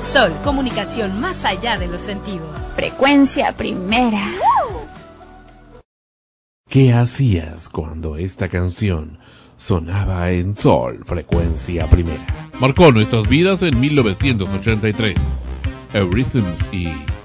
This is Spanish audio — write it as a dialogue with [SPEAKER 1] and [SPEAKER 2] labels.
[SPEAKER 1] Sol, comunicación más allá de los sentidos.
[SPEAKER 2] Frecuencia primera.
[SPEAKER 3] ¿Qué hacías cuando esta canción sonaba en Sol, frecuencia primera?
[SPEAKER 4] Marcó nuestras vidas en 1983. Eurythmics y